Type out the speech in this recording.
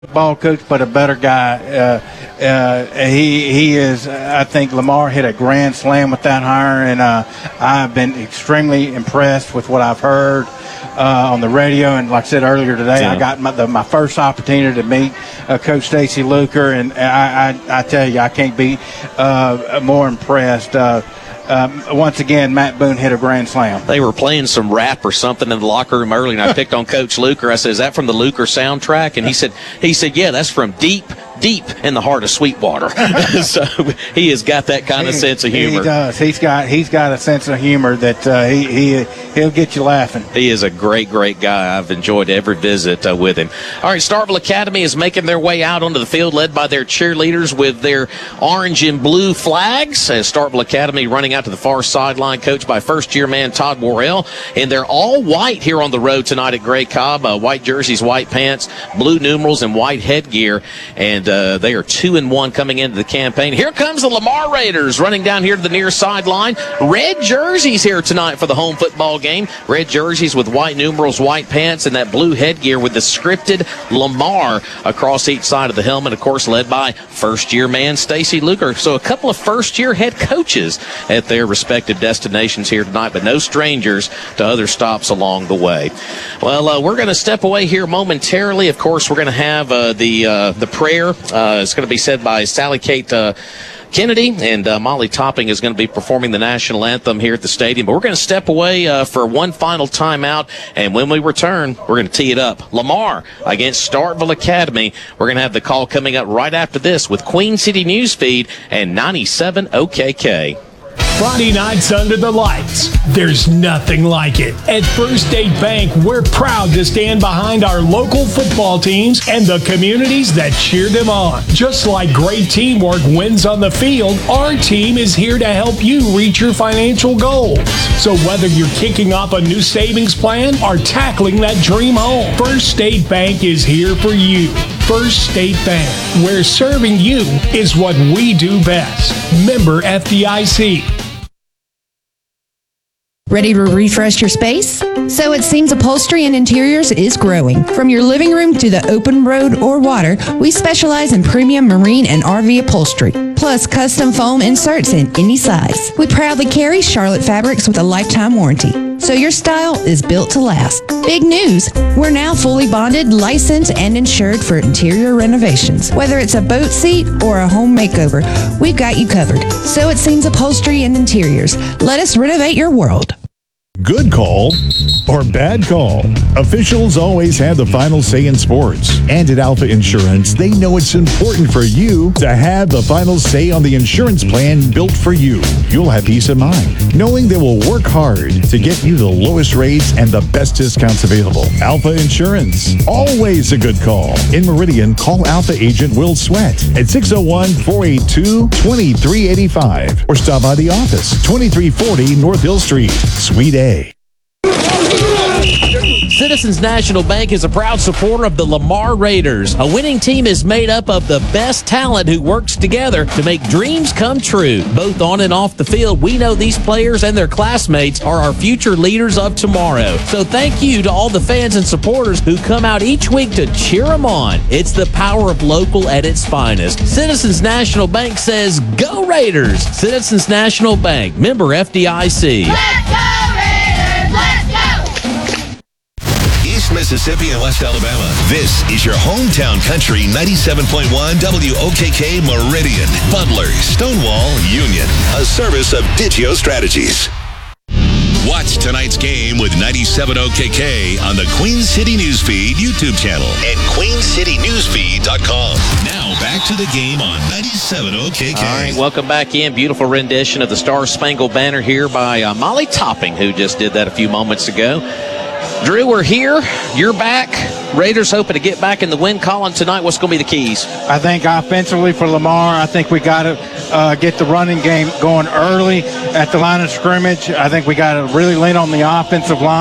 Ball coach, but a better guy. He is. I think Lamar hit a grand slam with that hire, and I've been extremely impressed with what I've heard on the radio. And like I said earlier today, I got my first opportunity to meet Coach Stacy Luker, and I tell you, I can't be more impressed. Once again, Matt Boone hit a grand slam. They were playing some rap or something in the locker room early, and I picked on Coach Luker. I said, "Is that from the Luker soundtrack?" And he said, "Yeah, that's from deep in the heart of Sweetwater." So he has got that kind of sense of humor. He does. He's got a sense of humor that he'll get you laughing. He is a great guy. I've enjoyed every visit with him. All right, Starkville Academy is making their way out onto the field, led by their cheerleaders with their orange and blue flags. As Starkville Academy running out to the far sideline, coached by first-year man Todd Worrell. And they're all white here on the road tonight at Gray Cobb. White jerseys, white pants, blue numerals, and white headgear. And they are 2-1 coming into the campaign. Here comes the Lamar Raiders running down here to the near sideline. Red jerseys here tonight for the home football game. Red jerseys with white numerals, white pants, and that blue headgear with the scripted Lamar across each side of the helmet. Of course, led by first-year man Stacy Luker. So a couple of first-year head coaches at their respective destinations here tonight, but no strangers to other stops along the way. Well, we're going to step away here momentarily. Of course, we're going to have the prayer. It's going to be said by Sally Kate Kennedy, and Molly Topping is going to be performing the national anthem here at the stadium. But we're going to step away for one final timeout, and when we return, we're going to tee it up. Lamar against Starkville Academy. We're going to have the call coming up right after this with Queen City Newsfeed and 97 OKK. Friday nights under the lights. There's nothing like it. At First State Bank, we're proud to stand behind our local football teams and the communities that cheer them on. Just like great teamwork wins on the field, our team is here to help you reach your financial goals. So whether you're kicking off a new savings plan or tackling that dream home, First State Bank is here for you. First State Bank, where serving you is what we do best. Member FDIC. Ready to refresh your space? So it seems Upholstery and Interiors is growing. From your living room to the open road or water, we specialize in premium marine and RV upholstery, plus custom foam inserts in any size. We proudly carry Charlotte fabrics with a lifetime warranty, so your style is built to last. Big news! We're now fully bonded, licensed, and insured for interior renovations. Whether it's a boat seat or a home makeover, we've got you covered. So it seems Upholstery and Interiors. Let us renovate your world. Good call or bad call? Officials always have the final say in sports. And at Alpha Insurance, they know it's important for you to have the final say on the insurance plan built for you. You'll have peace of mind, knowing they will work hard to get you the lowest rates and the best discounts available. Alpha Insurance, always a good call. In Meridian, call Alpha Agent Will Sweat at 601-482-2385 or stop by the office, 2340 North Hill Street, Suite A. Citizens National Bank is a proud supporter of the Lamar Raiders. A winning team is made up of the best talent who works together to make dreams come true. Both on and off the field, we know these players and their classmates are our future leaders of tomorrow. So thank you to all the fans and supporters who come out each week to cheer them on. It's the power of local at its finest. Citizens National Bank says, go Raiders! Citizens National Bank, member FDIC. Let's go Raiders! Let's go! East Mississippi and West Alabama. This is your hometown country 97.1 WOKK Meridian, Butler, Stonewall, Union. A service of Digio Strategies. Watch tonight's game with 97 OKK on the Queen City Newsfeed YouTube channel and queencitynewsfeed.com. Now back to the game on 97 OKK. All right, welcome back in. Beautiful rendition of the Star Spangled Banner here by Molly Topping, who just did that a few moments ago. Drew, we're here. You're back. Raiders hoping to get back in the win column tonight. What's going to be the keys? I think offensively for Lamar, I think we got to get the running game going early at the line of scrimmage. I think we got to really lean on the offensive line.